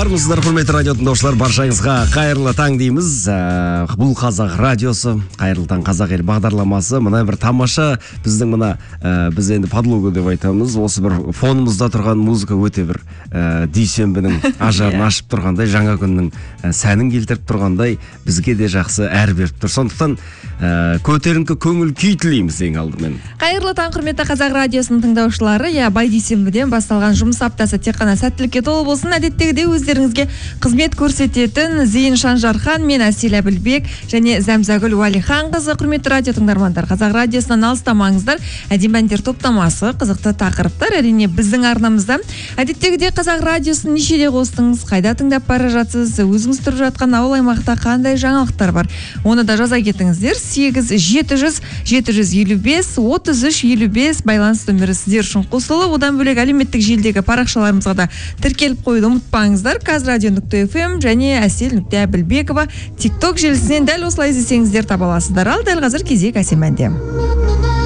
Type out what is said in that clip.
Армысыздар, құрметті радио тыңдаушылар, баршаңызға қайырлы таң дейміз. Бұл қазақ радиосы, қайырлы таң қазақ ел бағдарламасы. Мына бір тамаша, біздің мына біз енді подлога деп айтамыз. Осы бір фонымызда тұрған музыка өте бір дүйсенбінің ажарын ашып тұрғандай, жаңа күннің сәнін келтіріп тұрғандай, бізге де жақсы әр беріп тұр. Сондықтан көтеріңкі көңіл күй тілейміз ең алдымен. Қайырлы таң, құрметті қазақ радиосының тыңдаушылары. Бай дүйсенбіден басталған жұмыс аптасы тек қана сәттілікке толы болсын. Әдеттегідей өздеріңізге қызмет көрсететін Зейін Шанжархан, мен Әсел Әбілбек және Зәмзагүл Уәлихан қызы. Құрметті радио тыңдармандар, қазақ радиосынан алыстамаңыздар. Әдемі әндер топтамасы, қызықты тақырыптар әрине біздің арнамызда. Әдеттегідей қазақ радиосын нешеде қостыңыз, қайда тыңдап бара жатсыз, өзіңіз тұрып жатқан ауыл аймақта қандай жаңалықтар бар, оны да жаза кетіңіздер. 8-700-755-33-55 байланыс нөмірі сіздер үшін қосылып, одан бөлек әлеуметтік желідегі парақшаларымызға да тіркеліп қойды ұмытпаңыздар. Қазрадио.фм және Әсел.Әбілбекова TikTok желісінен дәл осылай іздесеңіздер таба аласыздар. Ал дәл қазір кезек әсем әнде.